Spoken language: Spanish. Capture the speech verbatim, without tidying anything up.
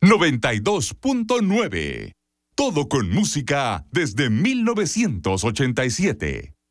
noventa y dos punto nueve. Todo con música desde mil novecientos ochenta y siete.